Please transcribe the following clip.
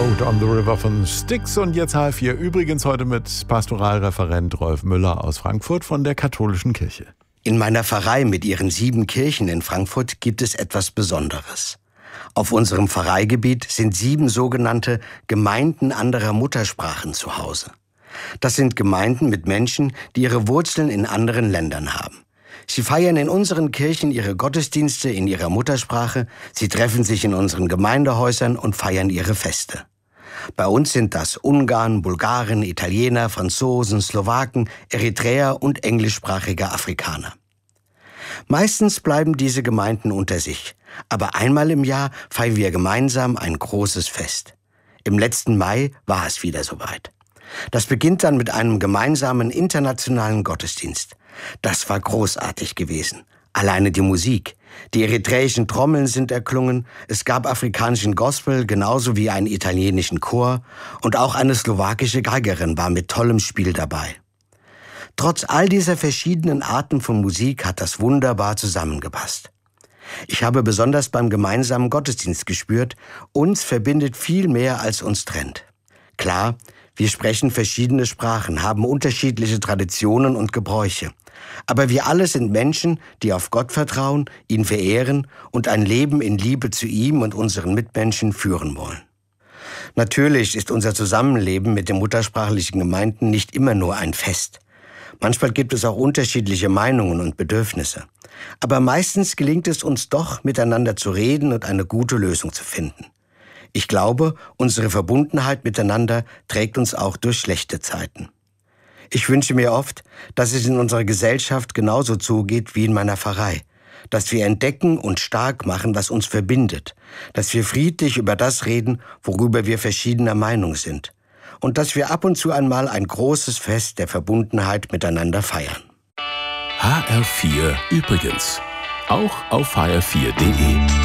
Boat on the River von Styx und jetzt H4. Übrigens heute mit Pastoralreferent Rolf Müller aus Frankfurt von der Katholischen Kirche. In meiner Pfarrei mit ihren 7 Kirchen in Frankfurt gibt es etwas Besonderes. Auf unserem Pfarreigebiet sind 7 sogenannte Gemeinden anderer Muttersprachen zu Hause. Das sind Gemeinden mit Menschen, die ihre Wurzeln in anderen Ländern haben. Sie feiern in unseren Kirchen ihre Gottesdienste in ihrer Muttersprache, sie treffen sich in unseren Gemeindehäusern und feiern ihre Feste. Bei uns sind das Ungarn, Bulgaren, Italiener, Franzosen, Slowaken, Eritreer und englischsprachige Afrikaner. Meistens bleiben diese Gemeinden unter sich, aber einmal im Jahr feiern wir gemeinsam ein großes Fest. Im letzten Mai war es wieder soweit. Das beginnt dann mit einem gemeinsamen internationalen Gottesdienst. Das war großartig gewesen. Alleine die Musik. Die eritreischen Trommeln sind erklungen, es gab afrikanischen Gospel, genauso wie einen italienischen Chor und auch eine slowakische Geigerin war mit tollem Spiel dabei. Trotz all dieser verschiedenen Arten von Musik hat das wunderbar zusammengepasst. Ich habe besonders beim gemeinsamen Gottesdienst gespürt, uns verbindet viel mehr als uns trennt. Klar, wir sprechen verschiedene Sprachen, haben unterschiedliche Traditionen und Gebräuche. Aber wir alle sind Menschen, die auf Gott vertrauen, ihn verehren und ein Leben in Liebe zu ihm und unseren Mitmenschen führen wollen. Natürlich ist unser Zusammenleben mit den muttersprachlichen Gemeinden nicht immer nur ein Fest. Manchmal gibt es auch unterschiedliche Meinungen und Bedürfnisse. Aber meistens gelingt es uns doch, miteinander zu reden und eine gute Lösung zu finden. Ich glaube, unsere Verbundenheit miteinander trägt uns auch durch schlechte Zeiten. Ich wünsche mir oft, dass es in unserer Gesellschaft genauso zugeht wie in meiner Pfarrei, dass wir entdecken und stark machen, was uns verbindet, dass wir friedlich über das reden, worüber wir verschiedener Meinung sind und dass wir ab und zu einmal ein großes Fest der Verbundenheit miteinander feiern. HR4 übrigens, auch auf hr4.de.